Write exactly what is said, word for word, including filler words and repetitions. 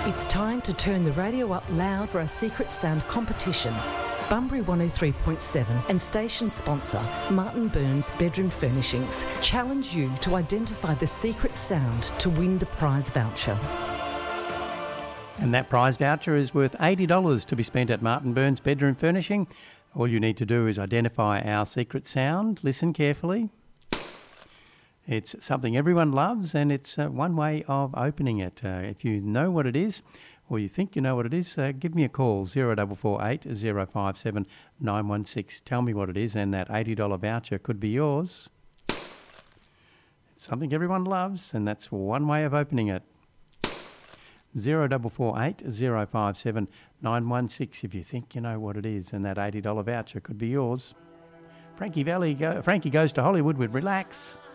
It's time to turn the radio up loud for our Secret Sound competition. Bunbury one oh three point seven and station sponsor Martin Burns Bedroom Furnishings challenge you to identify the secret sound to win the prize voucher. And that prize voucher is worth eighty dollars to be spent at Martin Burns Bedroom Furnishing. All you need to do is identify our secret sound. Listen carefully. It's something everyone loves, and it's uh, one way of opening it. Uh, if you know what it is, or you think you know what it is, uh, give me a call, zero four four eight, zero five seven, nine one six. Tell me what it is, and that eighty dollars voucher could be yours. It's something everyone loves, and that's one way of opening it. zero four four eight, zero five seven, nine one six if you think you know what it is, and that eighty dollars voucher could be yours. Frankie Valley go, Frankie Goes to Hollywood with Relax.